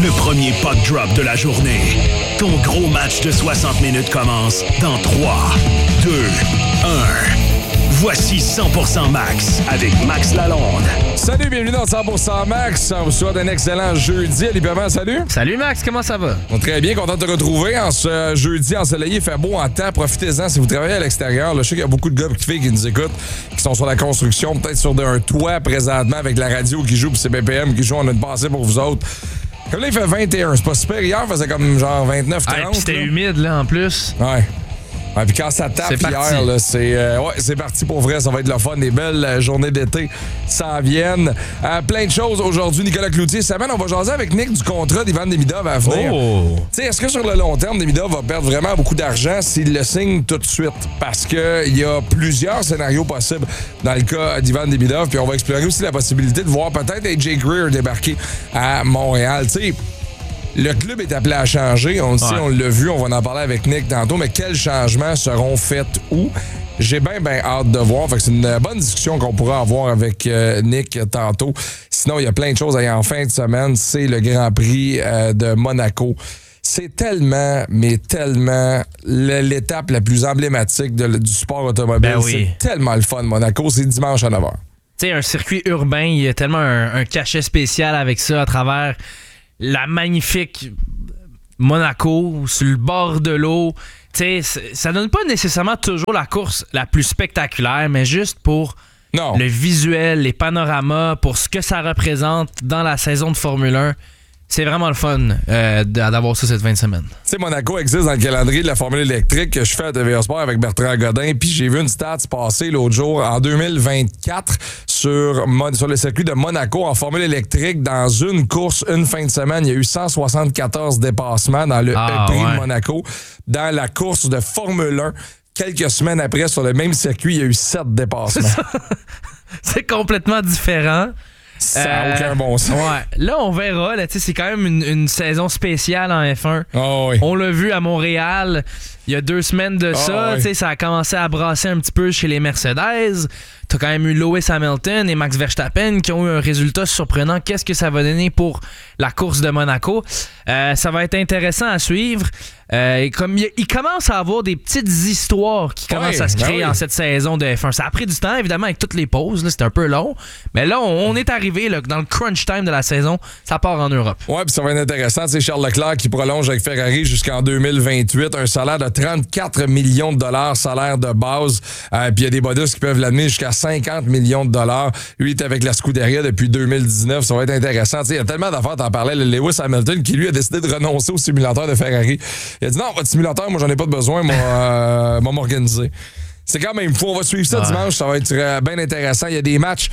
Le premier puck drop de la journée. Ton gros match de 60 minutes commence dans 3, 2, 1. Voici 100% Max avec Max Lalonde. Salut, bienvenue dans 100% Max. On vous souhaite un excellent jeudi. Ali Perrin, salut. Salut Max, comment ça va? Très bien, content de te retrouver en ce jeudi ensoleillé. Il fait beau en temps, profitez-en si vous travaillez à l'extérieur. Là, je sais qu'il y a beaucoup de gars et de filles qui nous écoutent, qui sont sur la construction, peut-être sur un toit présentement avec la radio qui joue puis c'est BPM qui joue. On a une pensée pour vous autres. Comme là, il fait 21. C'est pas super. Hier, il faisait comme genre 29, 30. Puis c'était humide là en plus. Ouais. Ouais, puis quand ça tape hier, là, c'est parti pour vrai. Ça va être le fun. Des belles journées d'été s'en viennent. Plein de choses aujourd'hui. Nicolas Cloutier, cette semaine, on va jaser avec Nick du contrat d'Ivan Demidov à venir. Oh. Est-ce que sur le long terme, Demidov va perdre vraiment beaucoup d'argent s'il le signe tout de suite? Parce qu'il y a plusieurs scénarios possibles dans le cas d'Ivan Demidov. Puis on va explorer aussi la possibilité de voir peut-être AJ Greer débarquer à Montréal. T'sais, le club est appelé à changer. On le sait, on l'a vu. On va en parler avec Nick tantôt. Mais quels changements seront faits où? J'ai bien hâte de voir. Fait que c'est une bonne discussion qu'on pourra avoir avec Nick tantôt. Sinon, il y a plein de choses à y en fin de semaine. C'est le Grand Prix de Monaco. C'est tellement, mais tellement l'étape la plus emblématique du sport automobile. Ben oui. C'est tellement le fun, Monaco. C'est dimanche à 9h. Tu sais, un circuit urbain, il y a tellement un cachet spécial avec ça à travers la magnifique Monaco, sur le bord de l'eau. Tu sais, ça donne pas nécessairement toujours la course la plus spectaculaire, mais juste pour le visuel, les panoramas, pour ce que ça représente dans la saison de Formule 1. C'est vraiment le fun d'avoir ça cette fin de semaine. Tu sais, Monaco existe dans le calendrier de la Formule électrique que je fais à TVA Sport avec Bertrand Godin. Puis j'ai vu une stat passer l'autre jour, en 2024, sur le circuit de Monaco en Formule électrique. Dans une course, une fin de semaine, il y a eu 174 dépassements dans le prix de Monaco. Dans la course de Formule 1, quelques semaines après, sur le même circuit, il y a eu 7 dépassements. C'est complètement différent. Ça n'a aucun bon sens. Ouais. Là, on verra. Là, c'est quand même une saison spéciale en F1. Oh, oui. On l'a vu à Montréal il y a 2 semaines de ça. Oui. Ça a commencé à brasser un petit peu chez les Mercedes. T'as quand même eu Lewis Hamilton et Max Verstappen qui ont eu un résultat surprenant. Qu'est-ce que ça va donner pour la course de Monaco? Ça va être intéressant à suivre. Comme il commence à avoir des petites histoires qui commencent à se créer en cette saison de F1. Ça a pris du temps, évidemment, avec toutes les pauses. C'était un peu long. Mais là, on est arrivé là, dans le crunch time de la saison. Ça part en Europe. Ouais, puis ça va être intéressant. C'est Charles Leclerc qui prolonge avec Ferrari jusqu'en 2028. Un salaire de 34 millions de dollars, salaire de base. Puis il y a des bonus qui peuvent l'amener jusqu'à 50 millions de dollars. Lui, il est avec la Scuderia depuis 2019. Ça va être intéressant. Il y a tellement d'affaires, t'en parlais. Le Lewis Hamilton qui, lui, a décidé de renoncer au simulateur de Ferrari. Il a dit non, votre simulateur, moi, j'en ai pas de besoin, moi, m'organiser. C'est quand même fou. On va suivre ça dimanche. Ça va être bien intéressant. Il y a des matchs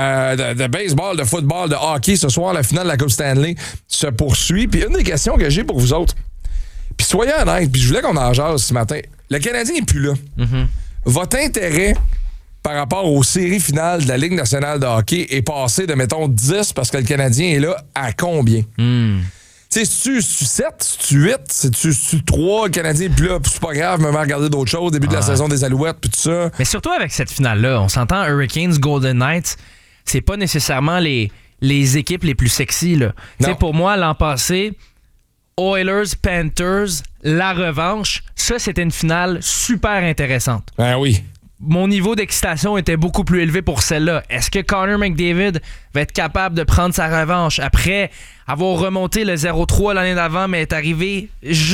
de baseball, de football, de hockey. Ce soir, la finale de la Coupe Stanley se poursuit. Puis une des questions que j'ai pour vous autres, puis soyez honnêtes, puis je voulais qu'on en jase ce matin. Le Canadien n'est plus là. Mm-hmm. Votre intérêt par rapport aux séries finales de la Ligue nationale de hockey est passé de, mettons, 10 parce que le Canadien est là à combien? Tu sais, c'est-tu 7, c'est-tu 8, c'est-tu 3, le Canadien est plus là, c'est pas grave, me regarder d'autres choses, début de la saison des Alouettes, puis tout ça. Mais surtout avec cette finale-là, on s'entend Hurricanes, Golden Knights, c'est pas nécessairement les équipes les plus sexy, là. Tu sais, pour moi, l'an passé, Oilers, Panthers, la revanche, ça, c'était une finale super intéressante. Ben oui. Mon niveau d'excitation était beaucoup plus élevé pour celle-là. Est-ce que Connor McDavid va être capable de prendre sa revanche après avoir remonté le 0-3 l'année d'avant, mais est arrivé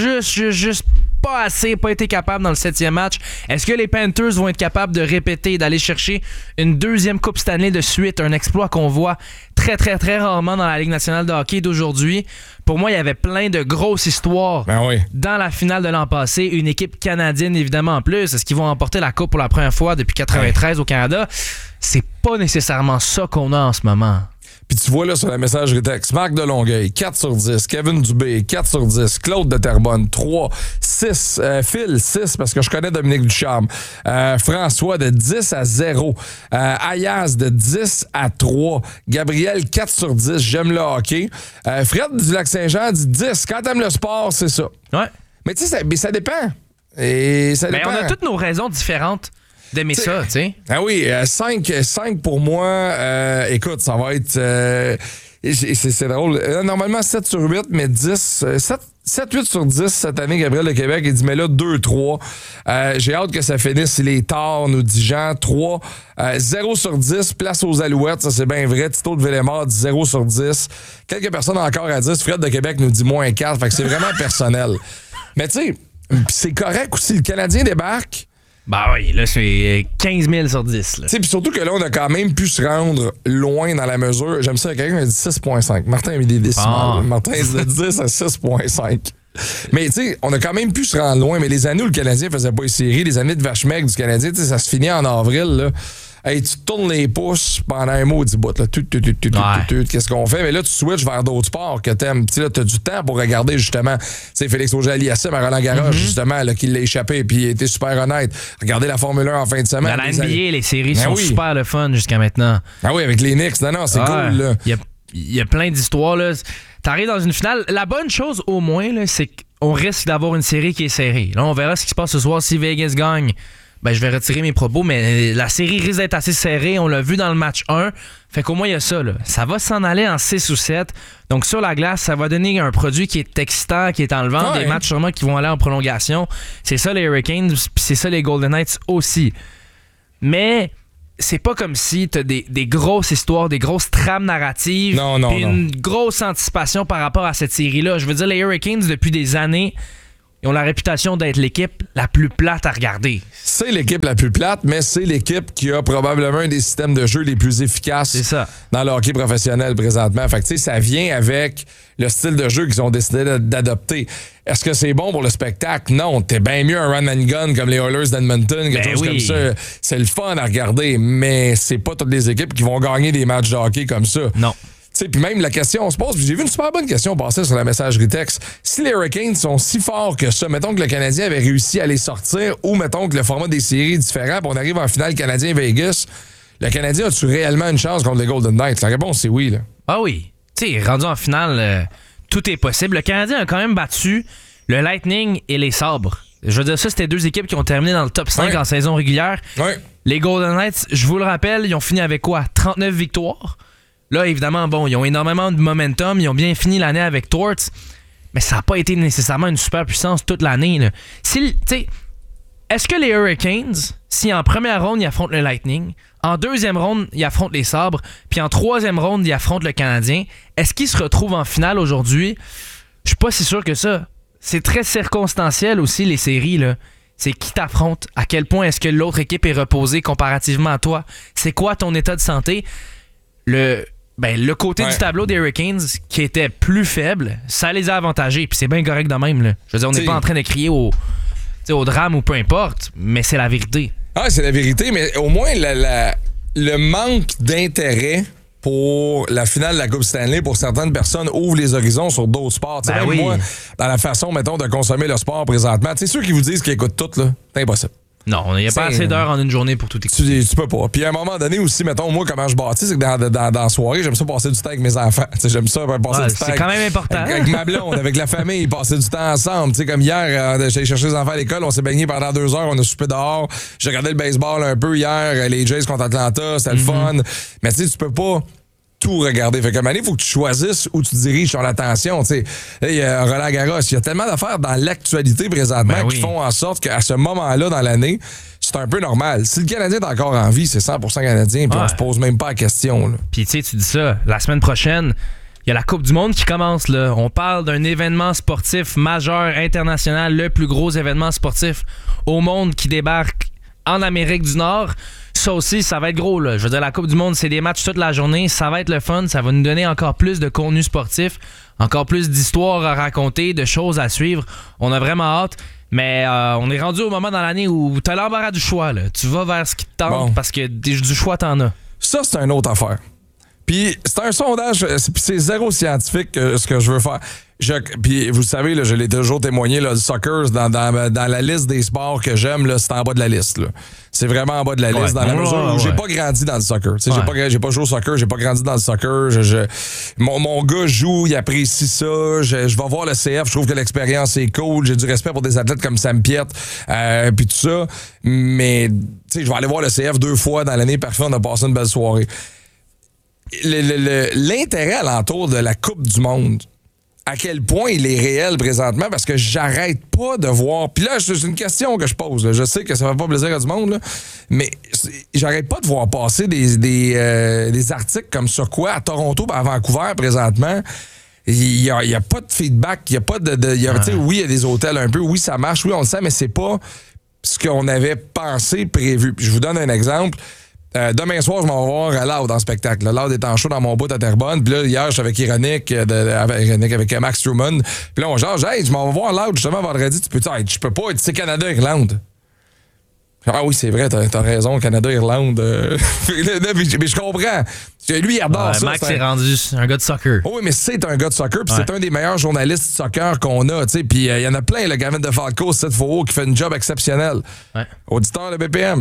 juste pas assez, pas été capable dans le 7e match? Est-ce que les Panthers vont être capables de répéter, d'aller chercher une 2e Coupe Stanley de suite, un exploit qu'on voit très, très, très rarement dans la Ligue nationale de hockey d'aujourd'hui? Pour moi, il y avait plein de grosses histoires dans la finale de l'an passé. Une équipe canadienne, évidemment, en plus. Est-ce qu'ils vont emporter la Coupe pour la première fois depuis 1993 au Canada? C'est pas nécessairement ça qu'on a en ce moment. Puis tu vois là sur la messagerie texte, Marc de Longueuil, 4 sur 10, Kevin Dubé, 4 sur 10, Claude de Terrebonne, 3, 6, Phil, 6, parce que je connais Dominique Ducharme, François de 10 à 0, Ayaz de 10 à 3, Gabriel, 4 sur 10, j'aime le hockey, Fred du Lac-Saint-Jean dit 10, quand t'aimes le sport, c'est ça. Ouais. Mais tu sais, ça dépend. Et ça dépend. On a toutes nos raisons différentes d'aimer ça, tu sais. Ah oui, 5 pour moi. Écoute, ça va être... C'est drôle. Normalement, 7 sur 8, mais 10... 7-8 sur 10 cette année, Gabriel de Québec. Il dit, mais là, 2-3. J'ai hâte que ça finisse. Il est tard, nous dit Jean. 3. 0 sur 10, place aux Alouettes. Ça, c'est bien vrai. Tito de Villemort dit 0 sur 10. Quelques personnes encore à 10. Fred de Québec nous dit moins 4. Fait que c'est vraiment personnel. Mais tu sais, c'est correct aussi. Le Canadien débarque. Bah oui, là, c'est 15 000 sur 10. Puis surtout que là, on a quand même pu se rendre loin dans la mesure. J'aime ça, quelqu'un a dit 6,5. Martin a mis des décimales. Martin a dit 10 à 6,5. Mais tu sais, on a quand même pu se rendre loin. Mais les années où le Canadien faisait pas les séries, les années de vache maigre du Canadien, ça se finit en avril. Là. Hey, tu tournes les pouces pendant un maudit bout. Là. Qu'est-ce qu'on fait? Mais là, tu switches vers d'autres sports que t'aimes. Tu as du temps pour regarder, justement. Tu Félix Auger-Aliassime à Roland-Garros, justement, là, qui l'a échappé puis il a été super honnête. Regardez la Formule 1 en fin de semaine. Dans la NBA, les séries sont super le fun jusqu'à maintenant. Ah oui, avec les Knicks. Non, c'est cool. Là. Il y a plein d'histoires. Là. T'arrives dans une finale. La bonne chose, au moins, là, c'est qu'on risque d'avoir une série qui est serrée. Là, on verra ce qui se passe ce soir si Vegas gagne. Ben, je vais retirer mes propos, mais la série risque d'être assez serrée. On l'a vu dans le match 1. Fait qu'au moins, il y a ça. Là. Ça va s'en aller en 6 ou 7. Donc, sur la glace, ça va donner un produit qui est excitant, qui est enlevant. Des matchs sûrement qui vont aller en prolongation. C'est ça les Hurricanes, puis c'est ça les Golden Knights aussi. Mais c'est pas comme si t'as des grosses histoires, des grosses trames narratives, puis une grosse anticipation par rapport à cette série-là. Je veux dire, les Hurricanes, depuis des années, ils ont la réputation d'être l'équipe la plus plate à regarder. C'est l'équipe la plus plate, mais c'est l'équipe qui a probablement un des systèmes de jeu les plus efficaces dans le hockey professionnel présentement. Fait que tu sais, ça vient avec le style de jeu qu'ils ont décidé d'adopter. Est-ce que c'est bon pour le spectacle? Non. T'es bien mieux un run and gun comme les Oilers d'Edmonton, quelque chose comme ça. C'est le fun à regarder, mais c'est pas toutes les équipes qui vont gagner des matchs de hockey comme ça. Non. Puis même la question, on se pose, j'ai vu une super bonne question passer sur la messagerie texte. Si les Hurricanes sont si forts que ça, mettons que le Canadien avait réussi à les sortir, ou mettons que le format des séries est différent, puis on arrive en finale Canadien-Vegas, le Canadien a-tu réellement une chance contre les Golden Knights? La réponse, c'est oui. Là. Ah oui. Tu sais, rendu en finale, tout est possible. Le Canadien a quand même battu le Lightning et les Sabres. Je veux dire, ça, c'était deux équipes qui ont terminé dans le top 5 en saison régulière. Ouais. Les Golden Knights, je vous le rappelle, ils ont fini avec quoi? 39 victoires. Là, évidemment, ils ont énormément de momentum. Ils ont bien fini l'année avec Torts. Mais ça n'a pas été nécessairement une super puissance toute l'année. Là. Est-ce que les Hurricanes, si en première ronde, ils affrontent le Lightning, en deuxième ronde, ils affrontent les Sabres, puis en troisième ronde, ils affrontent le Canadien, est-ce qu'ils se retrouvent en finale aujourd'hui? Je suis pas si sûr que ça. C'est très circonstanciel aussi, les séries. Là. C'est qui t'affronte? À quel point est-ce que l'autre équipe est reposée comparativement à toi? C'est quoi ton état de santé? Le côté du tableau des Hurricanes qui était plus faible, ça les a avantagés. Puis c'est bien correct de même. Là. Je veux dire, on n'est pas en train de crier au drame ou peu importe, mais c'est la vérité. Ah, c'est la vérité, mais au moins le manque d'intérêt pour la finale de la Coupe Stanley, pour certaines personnes, ouvre les horizons sur d'autres sports. Moi, dans la façon, mettons, de consommer le sport présentement, tu sais, ceux qui vous disent qu'ils écoutent tout, là, c'est impossible. Non, il n'y a pas assez d'heures en une journée pour tout écouter. Tu peux pas. Puis à un moment donné aussi, mettons, moi, comment je bâtis, c'est que dans la soirée, j'aime ça passer du temps avec mes enfants. T'sais, j'aime ça passer du temps. C'est quand même important. Avec ma blonde, avec la famille, passer du temps ensemble. T'sais, comme hier, j'allais chercher les enfants à l'école, on s'est baigné pendant 2 heures, on a soupé dehors. J'ai regardé le baseball un peu hier, les Jays contre Atlanta, c'était le fun. Mais tu sais, tu peux pas tout regarder. Fait que il faut que tu choisisses où tu diriges ton attention. Il y a Roland-Garros, il y a tellement d'affaires dans l'actualité présentement qui font en sorte qu'à ce moment-là dans l'année, c'est un peu normal. Si le Canadien est encore en vie, c'est 100% Canadien, puis on se pose même pas la question. Puis tu dis ça, la semaine prochaine, il y a la Coupe du Monde qui commence. Là. On parle d'un événement sportif majeur, international, le plus gros événement sportif au monde qui débarque en Amérique du Nord. Ça aussi, ça va être gros. Là. Je veux dire, la Coupe du Monde, c'est des matchs toute la journée. Ça va être le fun. Ça va nous donner encore plus de contenu sportif, encore plus d'histoires à raconter, de choses à suivre. On a vraiment hâte. Mais on est rendu au moment dans l'année où tu as l'embarras du choix. Là. Tu vas vers ce qui te tente parce que du choix, t'en as. Ça, c'est une autre affaire. Puis c'est un sondage, c'est zéro scientifique ce que je veux faire. Puis vous savez, là, je l'ai toujours témoigné, là, le soccer, dans la liste des sports que j'aime, là, c'est en bas de la liste. Là. C'est vraiment en bas de la liste, dans la mesure où j'ai pas grandi dans le soccer. J'ai pas joué au soccer, j'ai pas grandi dans le soccer. Mon gars joue, il apprécie ça. Je vais voir le CF, je trouve que l'expérience est cool. J'ai du respect pour des athlètes comme Sam Piette, puis tout ça. Mais je vais aller voir le CF 2 fois dans l'année, parfait, on a passé une belle soirée. l'intérêt alentour de la Coupe du Monde, à quel point il est réel présentement, parce que j'arrête pas de voir. Puis là, c'est une question que je pose. Là. Je sais que ça va pas plaisir à du monde, là, mais j'arrête pas de voir passer des articles comme sur quoi à Toronto, à Vancouver présentement. Il y a pas de feedback, il y a pas oui, il y a des hôtels un peu, oui, ça marche, oui, on le sait, mais c'est pas ce qu'on avait pensé, prévu. Puis je vous donne un exemple. Demain soir, je m'en vais voir Loud en spectacle. Loud est en show dans mon bout à Terrebonne. Puis là, hier, je suis avec Ironic, avec Max Truman. Puis là, on genre, hey, je m'en vais voir Loud justement vendredi. Tu peux dire, hey, je peux pas, c'est Canada-Irlande. Ah oui, c'est vrai, t'as raison, Canada-Irlande. Mais je comprends. Lui, il adore ça. Max est rendu un gars de soccer. Oh oui, mais c'est un gars de soccer, puis c'est un des meilleurs journalistes de soccer qu'on a. Puis il y en a plein, le Gavin de Falco, 7 fois qui fait une job exceptionnel. Ouais. Auditeur de BPM,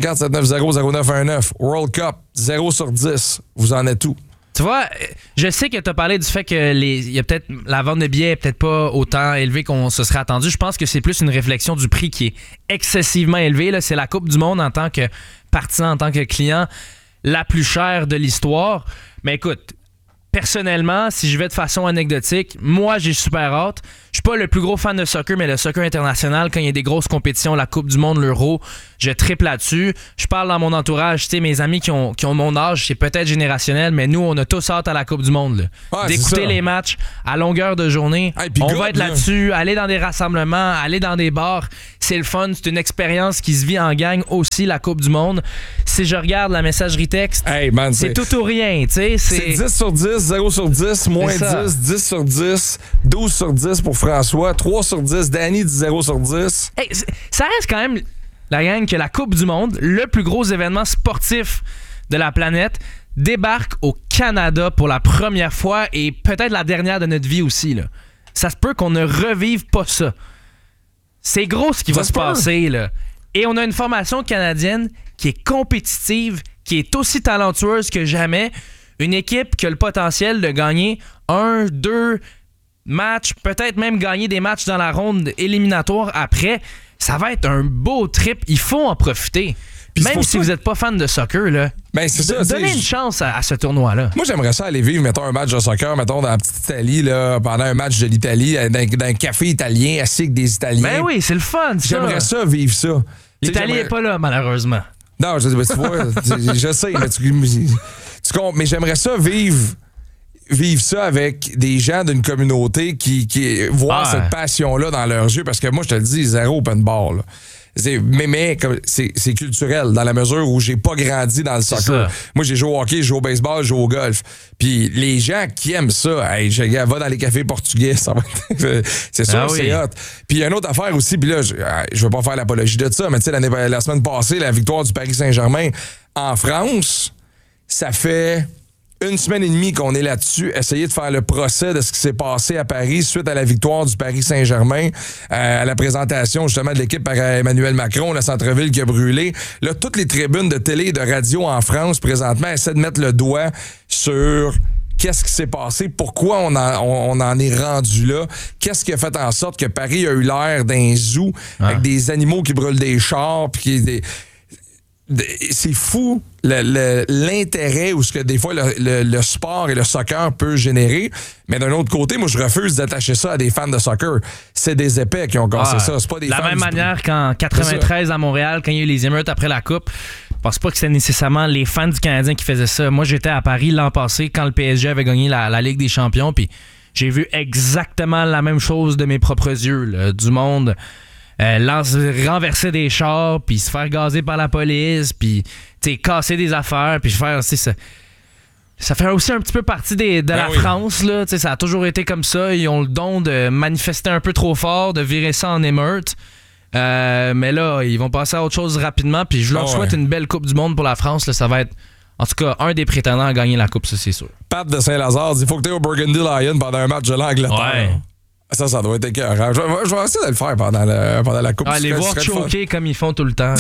514-790-0919. World Cup, 0 sur 10. Vous en êtes où? Tu vois, je sais que tu as parlé du fait que il y a peut-être la vente de billets est peut-être pas autant élevée qu'on se serait attendu. Je pense que c'est plus une réflexion du prix qui est excessivement élevé. Là. C'est la Coupe du Monde en tant que partisan, en tant que client, la plus chère de l'histoire. Mais écoute, personnellement, si je vais de façon anecdotique, moi, j'ai super hâte. Je suis pas le plus gros fan de soccer, mais le soccer international, quand il y a des grosses compétitions, la Coupe du Monde, l'Euro, je triple là-dessus. Je parle dans mon entourage, tu sais, mes amis qui ont mon âge, c'est peut-être générationnel, mais nous, on a tous hâte à la Coupe du Monde. Là. Ouais, d'écouter les matchs à longueur de journée. Hey, on va être là-dessus, aller dans des rassemblements, aller dans des bars. C'est le fun, c'est une expérience qui se vit en gang aussi, la Coupe du Monde. Si je regarde la messagerie texte, hey, man, c'est tout ou rien, tu sais. C'est 10 sur 10, 0 sur 10, moins 10, 10 sur 10, 12 sur 10 pour François, 3 sur 10, Danny dit 0 sur 10. Hey, ça reste quand même, la gang, que la Coupe du Monde, le plus gros événement sportif de la planète, débarque au Canada pour la première fois et peut-être la dernière de notre vie aussi. Là. Ça se peut qu'on ne revive pas ça. C'est gros ce qui va se passer. Là. Et on a une formation canadienne qui est compétitive, qui est aussi talentueuse que jamais. Une équipe qui a le potentiel de gagner 1, 2 matchs, peut-être même gagner des matchs dans la ronde éliminatoire après. Ça va être un beau trip. Il faut en profiter. Puis même si vous n'êtes pas fan de soccer, là, ben c'est ça, donnez une chance à ce tournoi-là. Moi, j'aimerais ça aller vivre, mettons, un match de soccer, mettons, dans la petite Italie, là, pendant un match de l'Italie, dans un café italien, assis avec des Italiens. Ben oui, c'est le fun, ça. J'aimerais ça, vivre ça. L'Italie n'est pas là, malheureusement. Non, tu vois, je sais, mais j'aimerais ça vivre ça avec des gens d'une communauté qui voient cette passion-là dans leurs yeux, parce que moi, je te le dis, zéro open bar, là. Mais c'est culturel, dans la mesure où j'ai pas grandi dans le soccer. Moi, j'ai joué au hockey, j'ai joué au baseball, j'ai joué au golf. Puis les gens qui aiment ça, hey, va dans les cafés portugais, ça va c'est sûr, c'est hot. Puis il y a une autre affaire aussi, puis là, je veux pas faire l'apologie de ça, mais tu sais, la semaine passée, la victoire du Paris Saint-Germain en France, ça fait 1 semaine et demie qu'on est là-dessus, essayer de faire le procès de ce qui s'est passé à Paris suite à la victoire du Paris Saint-Germain, à la présentation justement de l'équipe par Emmanuel Macron, le centre-ville qui a brûlé. Là, toutes les tribunes de télé et de radio en France, présentement, essaient de mettre le doigt sur qu'est-ce qui s'est passé, pourquoi on en est rendu là, qu'est-ce qui a fait en sorte que Paris a eu l'air d'un zoo avec des animaux qui brûlent des chars, puis c'est fou l'intérêt ou ce que des fois le sport et le soccer peut générer, mais d'un autre côté, moi je refuse d'attacher ça à des fans de soccer. C'est des épais qui ont cassé ça, c'est pas des fans. De la même manière qu'en 93 à Montréal, quand il y a eu les émeutes après la Coupe, je pense pas que c'était nécessairement les fans du Canadien qui faisaient ça. Moi j'étais à Paris l'an passé quand le PSG avait gagné la Ligue des Champions, puis j'ai vu exactement la même chose de mes propres yeux, là, du monde renverser des chars, puis se faire gazer par la police, puis casser des affaires, puis faire ça fait aussi un petit peu partie de la France, là. Ça a toujours été comme ça. Ils ont le don de manifester un peu trop fort, de virer ça en émeute. Mais là, ils vont passer à autre chose rapidement, puis je leur souhaite une belle Coupe du Monde pour la France. Là. Ça va être, en tout cas, un des prétendants à gagner la Coupe, ça c'est sûr. Pat de Saint-Lazare dit, il faut que tu aies au Burgundy Lion pendant un match de l'Angleterre. Ouais. Ça doit être écœurant. Je vais essayer de le faire pendant la Coupe. Les voir choquer comme ils font tout le temps.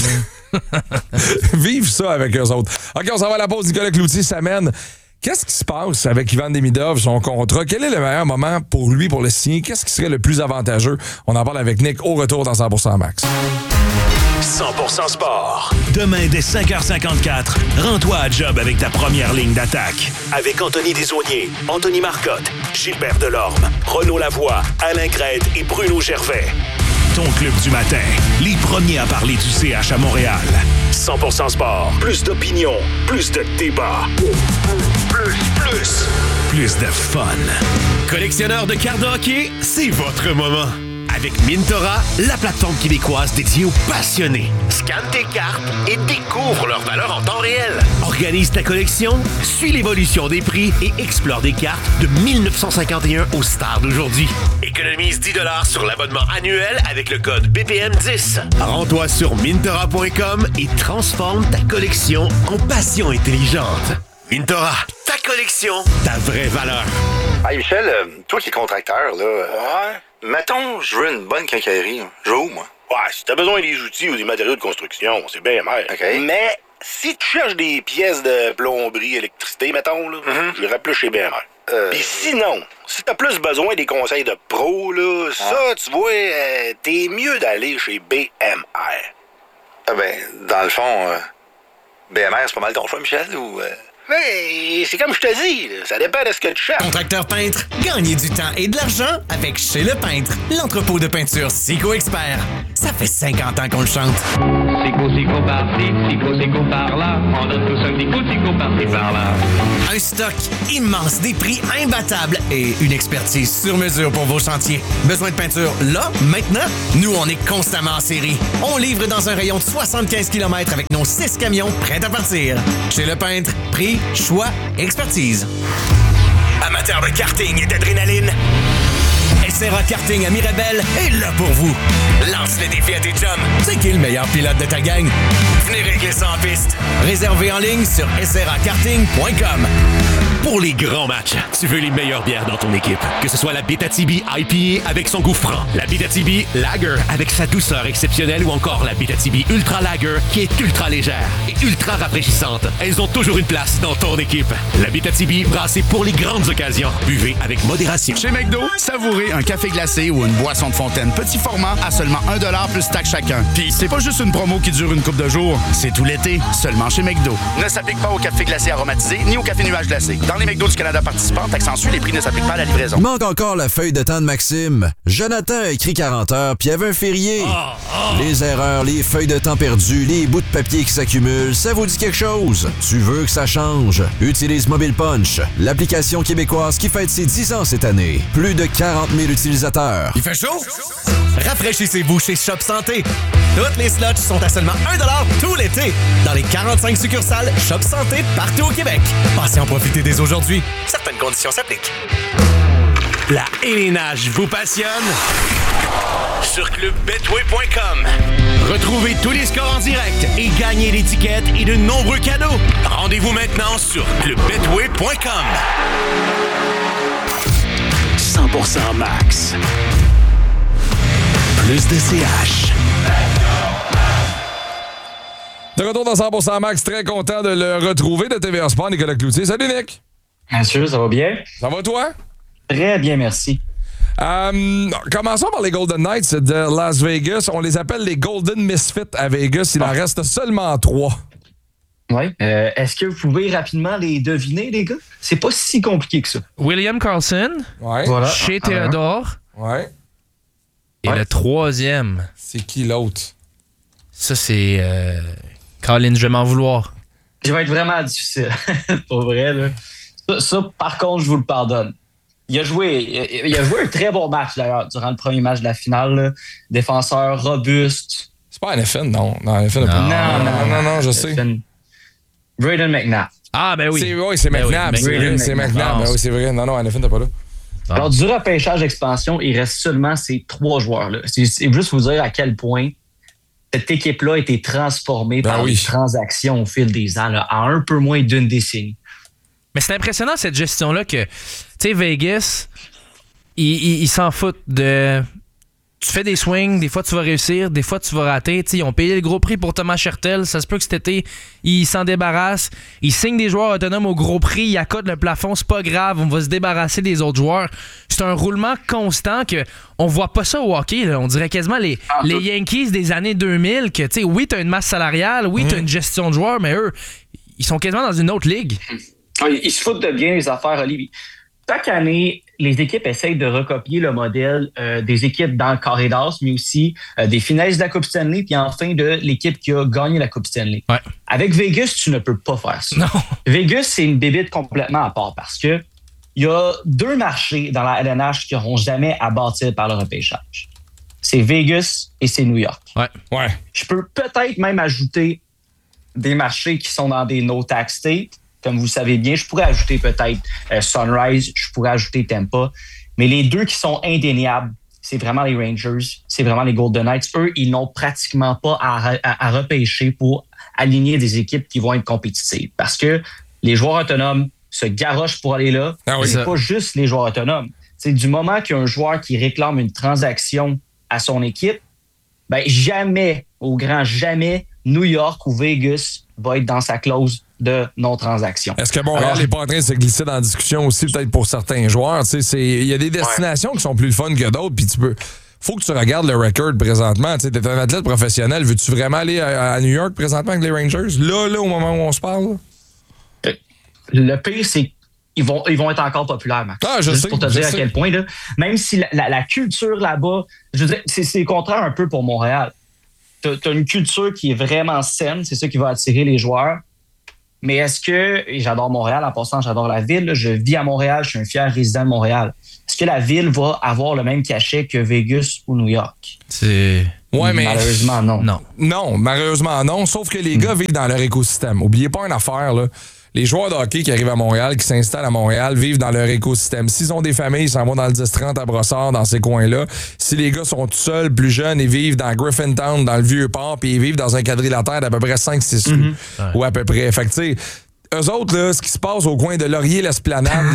Vive ça avec eux autres. OK, on s'en va à la pause. Nicolas Cloutier s'amène. Qu'est-ce qui se passe avec Ivan Demidov, son contrat? Quel est le meilleur moment pour lui pour le signer? Qu'est-ce qui serait le plus avantageux? On en parle avec Nick au retour dans 100% Max. 100% sport. Demain, dès 5h54, rends-toi à job avec ta première ligne d'attaque. Avec Anthony Desaulniers, Anthony Marcotte, Gilbert Delorme, Renaud Lavoie, Alain Crête et Bruno Gervais. Ton club du matin, les premiers à parler du CH à Montréal. 100% sport, plus d'opinion, plus de débats. Plus de fun. Collectionneur de cartes de hockey, c'est votre moment. Avec Mintora, la plateforme québécoise dédiée aux passionnés. Scanne tes cartes et découvre leur valeur en temps réel. Organise ta collection, suis l'évolution des prix et explore des cartes de 1951 aux stars d'aujourd'hui. Économise 10 $ sur l'abonnement annuel avec le code BPM10. Rends-toi sur Mintora.com et transforme ta collection en passion intelligente. Mintora, ta collection, ta vraie valeur. Hey Michel, toi qui es contracteur, là... Ouais? Mettons, je veux une bonne quincaillerie. Je veux où, moi? Ouais, si t'as besoin des outils ou des matériaux de construction, c'est bien mer. OK. Mais si tu cherches des pièces de plomberie, électricité, mettons, là, je irais plus chez BMR. Puis sinon, si t'as plus besoin des conseils de pro, là, ça, tu vois, t'es mieux d'aller chez BMR. Ah ben, dans le fond, BMR, c'est pas mal ton choix, Michel, ou... Mais c'est comme je te dis, là, ça dépend de ce que tu cherches. Contracteur peintre, gagnez du temps et de l'argent avec Chez Le Peintre, l'entrepôt de peinture Sico Expert. Ça fait 50 ans qu'on le chante. Sico par-ci, Sico par-là. On donne tous un petit coup de Sico par-ci, par-là. Un stock immense, des prix imbattables et une expertise sur mesure pour vos chantiers. Besoin de peinture là, maintenant? Nous, on est constamment en série. On livre dans un rayon de 75 km avec nos 6 camions prêts à partir. Chez Le Peintre, prix, choix, expertise. Amateur de karting et d'adrénaline, SRA Karting à Mirabel est là pour vous. Lance le défi à tes chums. C'est qui le meilleur pilote de ta gang? Venez régler ça en piste. Réservé en ligne sur srakarting.com. Pour les grands matchs, tu veux les meilleures bières dans ton équipe. Que ce soit la Bétatibi IPA avec son goût franc, la Bétatibi Lager avec sa douceur exceptionnelle ou encore la Bétatibi Ultra Lager qui est ultra légère et ultra rafraîchissante. Elles ont toujours une place dans ton équipe. La Bétatibi, brassée pour les grandes occasions. Buvez avec modération. Chez McDo, savourez un café glacé ou une boisson de fontaine petit format à seulement 1$ plus taxe chacun. Puis c'est pas juste une promo qui dure une couple de jours, c'est tout l'été, seulement chez McDo. Ne s'applique pas au café glacé aromatisé ni au café nuage glacé. Dans les McDo du Canada participants, taxe en suit, les prix ne s'appliquent pas à la livraison. Il manque encore la feuille de temps de Maxime. Jonathan a écrit 40 heures, puis il y avait un férié. Les erreurs, les feuilles de temps perdues, les bouts de papier qui s'accumulent, ça vous dit quelque chose? Tu veux que ça change? Utilise Mobile Punch, l'application québécoise qui fête ses 10 ans cette année. Plus de 40 000 utilisateurs. Il fait chaud? Rafraîchissez-vous chez Shop Santé. Toutes les slots sont à seulement 1$ tout l'été dans les 45 succursales Shop Santé partout au Québec. Passez en profiter dès aujourd'hui. Certaines conditions s'appliquent. La élénage vous passionne? Sur clubbetway.com. Retrouvez tous les scores en direct et gagnez l'étiquette et de nombreux cadeaux. Rendez-vous maintenant sur clubbetway.com. 100% max. Plus de CH. De retour dans 100% Max, très content de le retrouver de TVA Sport, Nicolas Cloutier. Salut Nick! Monsieur, ça va bien? Ça va toi? Très bien, merci. Commençons par les Golden Knights de Las Vegas. On les appelle les Golden Misfits à Vegas. Il en reste seulement 3. Oui. Est-ce que vous pouvez rapidement les deviner, les gars? C'est pas si compliqué que ça. William Karlsson, Voilà. chez Theodore. Ouais. Et le troisième, c'est qui l'autre? Ça, c'est Colin, je vais m'en vouloir. Je vais être vraiment difficile. Pour vrai, là. Ça, par contre, je vous le pardonne. Il a joué un très bon match, d'ailleurs, durant le premier match de la finale. Là. Défenseur robuste. C'est pas NFN, non. Non, NFN non, je sais. Braden McNabb. Ah, ben oui. C'est McNabb. C'est McNabb. Ben oui, c'est vrai. Non, NFN, t'es pas là. Alors, du repêchage expansion, il reste seulement ces 3 joueurs-là. C'est juste vous dire à quel point cette équipe-là a été transformée par les transactions au fil des ans, là, en un peu moins d'une décennie. Mais c'est impressionnant, cette gestion-là, que, tu sais, Vegas, ils s'en foutent de tu fais des swings, des fois tu vas réussir, des fois tu vas rater. T'sais, ils ont payé le gros prix pour Thomas Hertel. Ça se peut que cet été, ils s'en débarrassent. Ils signent des joueurs autonomes au gros prix, ils accotent le plafond, c'est pas grave, on va se débarrasser des autres joueurs. C'est un roulement constant que on voit pas ça au hockey. Là. On dirait quasiment les Yankees des années 2000 que, tu sais, oui, t'as une masse salariale, oui, t'as une gestion de joueurs, mais eux, ils sont quasiment dans une autre ligue. Ils se foutent de bien les affaires, Olivier. Chaque année, les équipes essayent de recopier le modèle des équipes dans le carré d'as, mais aussi des finalistes de la Coupe Stanley, puis enfin de l'équipe qui a gagné la Coupe Stanley. Ouais. Avec Vegas, tu ne peux pas faire ça. Non. Vegas, c'est une bébite complètement à part parce que il y a 2 marchés dans la LNH qui n'auront jamais à bâtir par le repêchage. C'est Vegas et c'est New York. Ouais. Je peux peut-être même ajouter des marchés qui sont dans des no-tax states. Comme vous le savez bien, je pourrais ajouter peut-être Sunrise, je pourrais ajouter Tampa. Mais les 2 qui sont indéniables, c'est vraiment les Rangers, c'est vraiment les Golden Knights. Eux, ils n'ont pratiquement pas à repêcher pour aligner des équipes qui vont être compétitives. Parce que les joueurs autonomes se garochent pour aller là. Ah oui, c'est pas juste les joueurs autonomes. C'est du moment qu'il y a un joueur qui réclame une transaction à son équipe, ben jamais, au grand jamais, New York ou Vegas va être dans sa clause de non-transaction. Est-ce que Montréal n'est pas en train de se glisser dans la discussion aussi, peut-être pour certains joueurs? Il y a des destinations qui sont plus le fun que d'autres, puis faut que tu regardes le record présentement. Tu es un athlète professionnel. Veux-tu vraiment aller à New York présentement avec les Rangers? Là, au moment où on se parle? Le pire, c'est qu'ils vont être encore populaires, Max. Juste pour te dire à quel point, là, même si la culture là-bas, je veux dire, c'est le contraire un peu pour Montréal. T'as une culture qui est vraiment saine, c'est ça qui va attirer les joueurs. Mais est-ce que, et j'adore Montréal, en passant, j'adore la ville, là, je vis à Montréal, je suis un fier résident de Montréal. Est-ce que la ville va avoir le même cachet que Vegas ou New York? Ouais, mais malheureusement, non. Non, malheureusement, non. Sauf que les gars vivent dans leur écosystème. Oubliez pas une affaire, là. Les joueurs de hockey qui arrivent à Montréal, qui s'installent à Montréal, vivent dans leur écosystème. S'ils ont des familles, ils s'en vont dans le 10-30 à Brossard, dans ces coins-là. Si les gars sont tout seuls, plus jeunes, ils vivent dans Griffintown, dans le Vieux-Port, puis ils vivent dans un quadrilatère d'à peu près 5-6 rues. Ou à peu près. Fait que, tu sais, eux autres, là, ce qui se passe au coin de Laurier-l'Esplanade,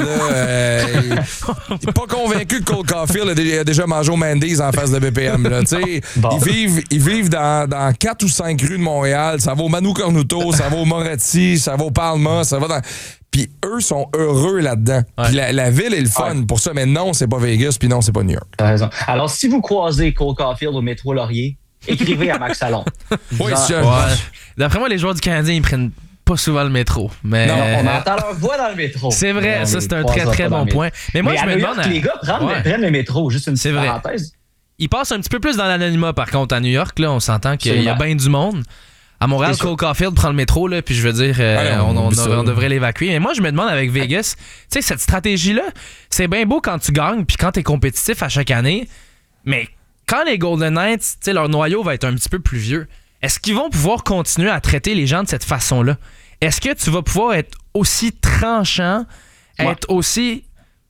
pas convaincu que Cole Caulfield a déjà mangé au Mandy's en face de BPM. Là, bon. Ils vivent dans 4 ou 5 rues de Montréal. Ça va au Manu Cornuto, ça va au Moretti, ça va au Palma, ça va dans... Puis eux sont heureux là-dedans. Ouais. Puis la ville est le fun pour ça, mais non, c'est pas Vegas, puis non, c'est pas New York. T'as raison. Alors, si vous croisez Cole Caulfield au métro Laurier, écrivez à Max Salon. Oui, D'après moi, les joueurs du Canadien, ils prennent pas souvent le métro. Mais non, on entend leur voix dans le métro. C'est vrai, ça c'est un très très bon point. Mais moi, je me demande... Les gars prennent le métro, juste une petite parenthèse. Ils passent un petit peu plus dans l'anonymat, par contre, à New York, là, on s'entend qu'il y a bien du monde. À Montréal, Cole Caulfield prend le métro, là, puis je veux dire, on devrait l'évacuer. Mais moi, je me demande avec Vegas, tu sais, cette stratégie-là, c'est bien beau quand tu gagnes, puis quand tu es compétitif à chaque année, mais quand les Golden Knights, tu sais, leur noyau va être un petit peu plus vieux, est-ce qu'ils vont pouvoir continuer à traiter les gens de cette façon-là? Est-ce que tu vas pouvoir être aussi tranchant, être aussi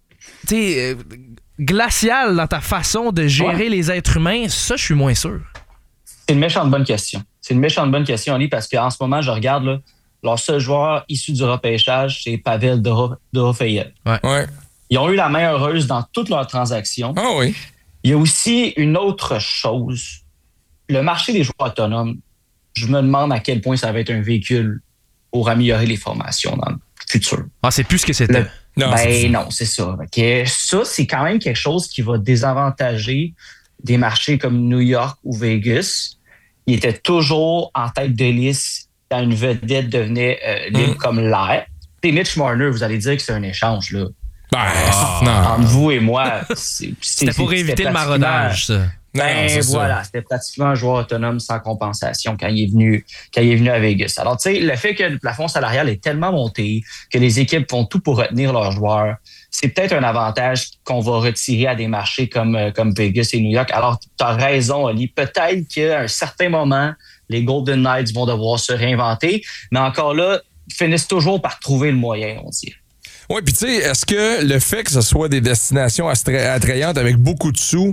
glacial dans ta façon de gérer les êtres humains? Ça, je suis moins sûr. C'est une méchante bonne question. C'est une méchante bonne question, Oli, parce qu'en ce moment, je regarde, là, leur seul joueur issu du repêchage, c'est Pavel Dorofeyev. Ouais. Ils ont eu la main heureuse dans toutes leurs transactions. Ah oui. Il y a aussi une autre chose. Le marché des joueurs autonomes, je me demande à quel point ça va être un véhicule pour améliorer les formations dans le futur. Ah, c'est plus ce que c'était. Non, c'est ça. Okay. Ça, c'est quand même quelque chose qui va désavantager des marchés comme New York ou Vegas. Ils étaient toujours en tête de liste quand une vedette devenait libre comme l'air. Et Mitch Marner, vous allez dire que c'est un échange, là. Entre vous et moi, c'était pour éviter le maraudage, ça. Voilà, c'était pratiquement un joueur autonome sans compensation quand il est venu à Vegas. Alors, tu sais, le fait que le plafond salarial est tellement monté que les équipes font tout pour retenir leurs joueurs, c'est peut-être un avantage qu'on va retirer à des marchés comme Vegas et New York. Alors, tu as raison, Oli. Peut-être qu'à un certain moment, les Golden Knights vont devoir se réinventer, mais encore là, ils finissent toujours par trouver le moyen, on dirait. Oui, puis tu sais, est-ce que le fait que ce soit des destinations attrayantes avec beaucoup de sous,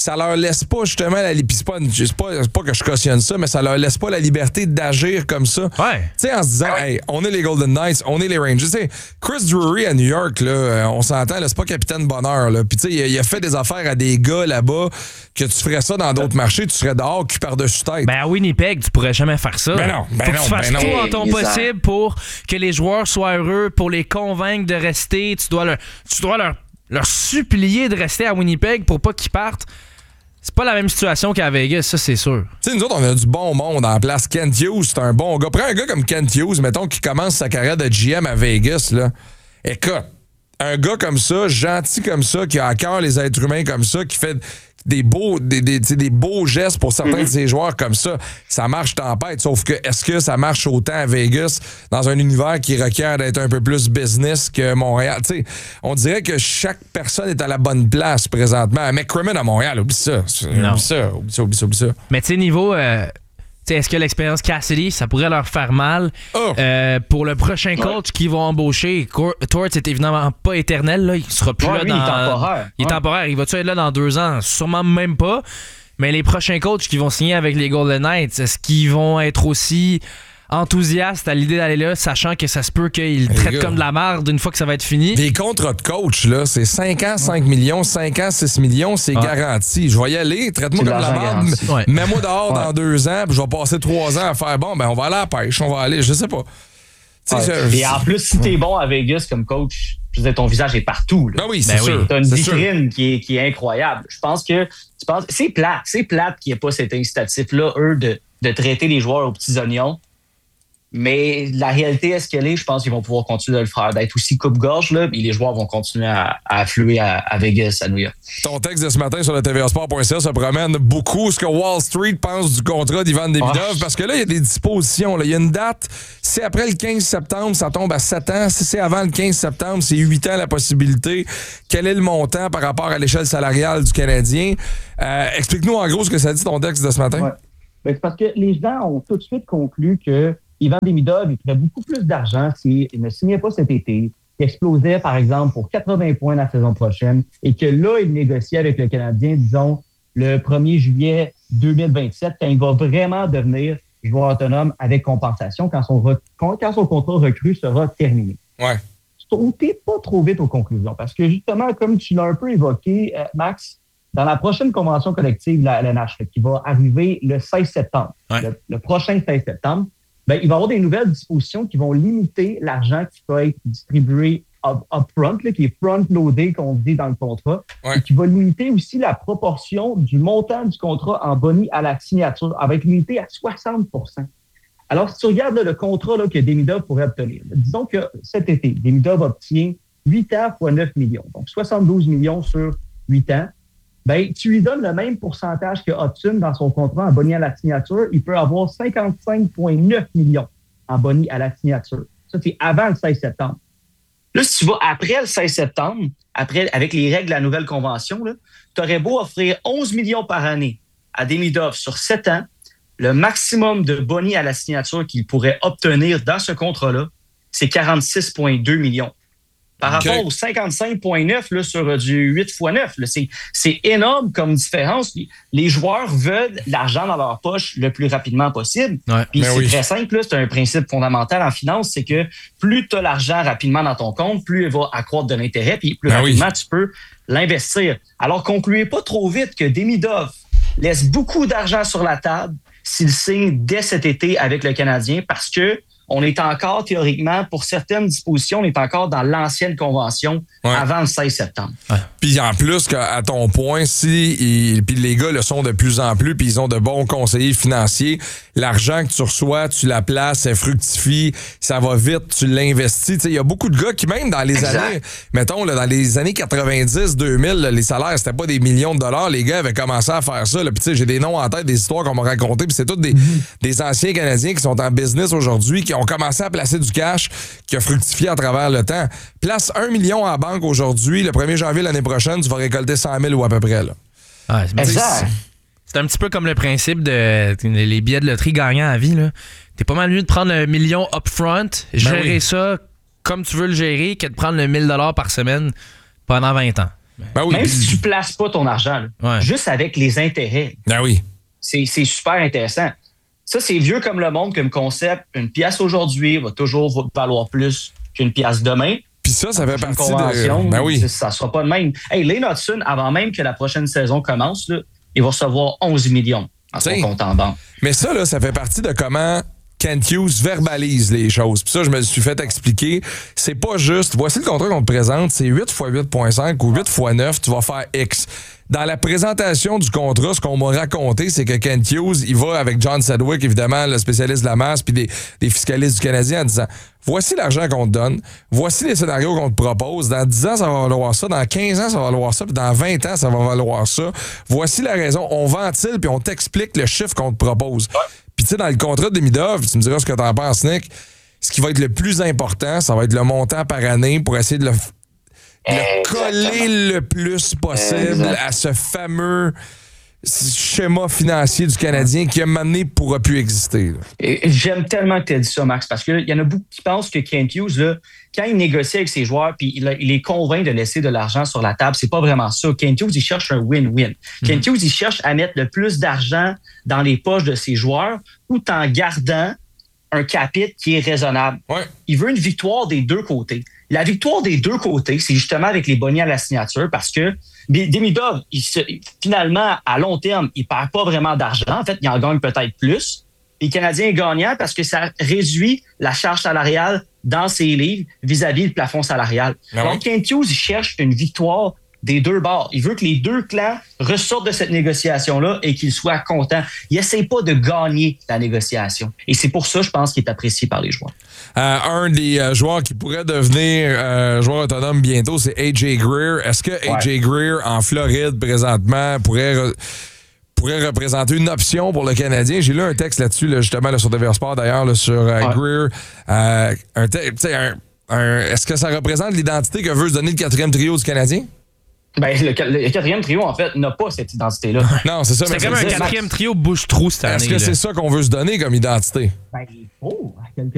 ça leur laisse pas justement c'est pas que je cautionne ça, mais ça leur laisse pas la liberté d'agir comme ça. Ouais. Tu sais, en se disant, hey, on est les Golden Knights, on est les Rangers. T'sais, Chris Drury à New York, là, on s'entend, là, c'est pas capitaine bonheur. Là. Puis tu sais, il a fait des affaires à des gars là-bas que tu ferais ça dans d'autres marchés, tu serais dehors, cul par-dessus tête. Ben à Winnipeg, tu pourrais jamais faire ça. Ben non, Faut que tu fasses tout en ton possible pour que les joueurs soient heureux, pour les convaincre de rester. Tu dois leur supplier de rester à Winnipeg pour pas qu'ils partent. C'est pas la même situation qu'à Vegas, ça, c'est sûr. Tu sais, nous autres, on a du bon monde en place. Kent Hughes, c'est un bon gars. Prends un gars comme Kent Hughes, mettons, qui commence sa carrière de GM à Vegas, là. Écoute, un gars comme ça, gentil comme ça, qui a à cœur les êtres humains comme ça, qui fait des beaux gestes pour certains de ses joueurs comme ça, ça marche tempête. Sauf que, est-ce que ça marche autant à Vegas dans un univers qui requiert d'être un peu plus business que Montréal? Tu sais, on dirait que chaque personne est à la bonne place présentement. McCrimmon à Montréal, oublie ça. Oublie ça. Mais tu sais, niveau... est-ce que l'expérience Cassidy, ça pourrait leur faire mal? Pour le prochain coach qu'ils vont embaucher, Torts est évidemment pas éternel. Là. Il sera plus là lui, dans... il est temporaire. Il est temporaire. Il va-tu être là dans 2 ans? Sûrement même pas. Mais les prochains coachs qui vont signer avec les Golden Knights, est-ce qu'ils vont être aussi enthousiastes à l'idée d'aller là, sachant que ça se peut qu'ils le traitent comme de la merde une fois que ça va être fini? Les contrats de coach, là, c'est 5 ans, 5 millions, 5 ans, 6 millions, c'est garanti. Je vais y aller, traite-moi comme de la merde, mets-moi dehors dans 2 ans, puis je vais passer 3 ans à faire, on va aller à la pêche, on va aller, je sais pas. Et en plus, si t'es bon à Vegas comme coach, je veux dire, ton visage est partout. Là. Ben oui, c'est sûr. T'as une vitrine qui est incroyable. Je pense que c'est plate qu'il n'y ait pas cet incitatif-là, eux, de traiter les joueurs aux petits oignons. Mais la réalité, est-ce qu'elle est? Je pense qu'ils vont pouvoir continuer de le faire, d'être aussi coupe-gorge, là, et les joueurs vont continuer à affluer à Vegas, à New York. Ton texte de ce matin sur le TVAsport.ca se promène beaucoup ce que Wall Street pense du contrat d'Ivan Demidov, parce que là, il y a des dispositions. Là. Il y a une date, c'est après le 15 septembre, ça tombe à 7 ans. Si c'est avant le 15 septembre, c'est 8 ans la possibilité. Quel est le montant par rapport à l'échelle salariale du Canadien? Explique-nous en gros ce que ça dit ton texte de ce matin. Ouais. Ben, c'est parce que les gens ont tout de suite conclu que Ivan Demidov, il ferait beaucoup plus d'argent s'il ne signait pas cet été, qu'il explosait, par exemple, pour 80 points la saison prochaine, et que là, il négociait avec le Canadien, disons, le 1er juillet 2027, quand il va vraiment devenir joueur autonome avec compensation, quand son contrat recru sera terminé. Ouais. Sautez pas trop vite aux conclusions, parce que justement, comme tu l'as un peu évoqué, Max, dans la prochaine convention collective de la LNH, qui va arriver le 16 septembre, le prochain 16 septembre, ben, il va y avoir des nouvelles dispositions qui vont limiter l'argent qui va être distribué upfront, qui est front-loadé, qu'on dit dans le contrat, et qui va limiter aussi la proportion du montant du contrat en boni à la signature, avec limité à 60 %. Alors, si tu regardes le contrat que Demidov pourrait obtenir, disons que cet été, Demidov obtient 8 ans fois 9 millions, donc 72 millions sur 8 ans, ben, tu lui donnes le même pourcentage que Hudson dans son contrat en boni à la signature. Il peut avoir 55,9 millions en boni à la signature. Ça, c'est avant le 16 septembre. Là, si tu vas après le 16 septembre, avec les règles de la nouvelle convention, tu aurais beau offrir 11 millions par année à Demidov sur 7 ans, le maximum de boni à la signature qu'il pourrait obtenir dans ce contrat-là, c'est 46,2 millions. Par rapport aux 55,9 sur du 8 x 9, c'est énorme comme différence. Les joueurs veulent l'argent dans leur poche le plus rapidement possible. Puis c'est très simple, c'est un principe fondamental en finance, c'est que plus tu as l'argent rapidement dans ton compte, plus il va accroître de l'intérêt, puis plus rapidement tu peux l'investir. Alors concluez pas trop vite que Demidov laisse beaucoup d'argent sur la table s'il signe dès cet été avec le Canadien, parce que on est encore, théoriquement, pour certaines dispositions, on est encore dans l'ancienne convention avant le 16 septembre. Puis en plus, à ton point, puis les gars le sont de plus en plus, puis ils ont de bons conseillers financiers, l'argent que tu reçois, tu la places, elle fructifie, ça va vite, tu l'investis. Il y a beaucoup de gars qui, même dans les années, mettons, dans les années 90-2000, les salaires, c'était pas des millions de dollars, les gars avaient commencé à faire ça. Puis j'ai des noms en tête, des histoires qu'on m'a racontées, puis c'est tous des anciens Canadiens qui sont en business aujourd'hui, qui ont commencé à placer du cash, qui a fructifié à travers le temps. Place 1 million en banque aujourd'hui, le 1er janvier l'année prochaine, tu vas récolter 100 000 ou à peu près. Là. Exact. C'est un petit peu comme le principe de les billets de loterie gagnants à vie. T'es pas mal mieux de prendre un million upfront, gérer ça comme tu veux le gérer, que de prendre le 1 000 $ par semaine pendant 20 ans. Ben oui, même si tu places pas ton argent, là, juste avec les intérêts. Ben oui. C'est super intéressant. Ça, c'est vieux comme le monde, comme concept. Une pièce aujourd'hui va toujours valoir plus qu'une pièce demain. Puis ça fait partie de... Ben oui. Ça ne sera pas de même. Hey, Lane Hudson, avant même que la prochaine saison commence, là, il va recevoir 11 millions en son compte en banque. Mais ça, là, ça fait partie de comment Kent Hughes verbalise les choses. Puis ça, je me suis fait expliquer. C'est pas juste, voici le contrat qu'on te présente, c'est 8 x 8.5 ou 8 x 9, tu vas faire X. Dans la présentation du contrat, ce qu'on m'a raconté, c'est que Kent Hughes, il va avec John Sedgwick, évidemment, le spécialiste de la masse, puis des fiscalistes du Canadien, en disant, voici l'argent qu'on te donne, voici les scénarios qu'on te propose, dans 10 ans, ça va valoir ça, dans 15 ans, ça va valoir ça, puis dans 20 ans, ça va valoir ça. Voici la raison, on ventile, puis on t'explique le chiffre qu'on te propose. Puis tu sais, dans le contrat de Demidov, tu me diras ce que t'en penses, Nick, ce qui va être le plus important, ça va être le montant par année pour essayer de le coller le plus possible à ce fameux schéma financier du Canadien qui, à un moment donné, pourra plus exister. J'aime tellement que tu as dit ça, Max, parce qu'il y en a beaucoup qui pensent que Kent Hughes, là, quand il négocie avec ses joueurs puis il les convainc de laisser de l'argent sur la table, c'est pas vraiment ça. Kent Hughes, il cherche un win-win. Kent Hughes, il cherche à mettre le plus d'argent dans les poches de ses joueurs tout en gardant un capite qui est raisonnable. Ouais. Il veut une victoire des deux côtés. La victoire des deux côtés, c'est justement avec les bonnets à la signature parce que Demidov, finalement, à long terme, il perd pas vraiment d'argent. En fait, il en gagne peut-être plus. Les Canadiens est gagnant parce que ça réduit la charge salariale dans ses livres vis-à-vis le plafond salarial. Donc, Kent Hughes, il cherche une victoire des deux bords. Il veut que les deux clans ressortent de cette négociation-là et qu'ils soient contents. Il n'essaie pas de gagner la négociation. Et c'est pour ça, je pense, qu'il est apprécié par les joueurs. Un des joueurs qui pourrait devenir joueur autonome bientôt, c'est A.J. Greer. Est-ce que A.J. Greer, en Floride, présentement, pourrait représenter une option pour le Canadien? J'ai lu un texte là-dessus, là, justement, là, sur TVA Sport, d'ailleurs, là, sur Greer. Est-ce que ça représente l'identité que veut se donner le quatrième trio du Canadien? Ben, le quatrième trio, en fait, n'a pas cette identité-là. Non, c'est ça. C'est comme un quatrième trio bouche-trou cette année. Est-ce que c'est ça qu'on veut se donner comme identité? Ben, il faut, à quelque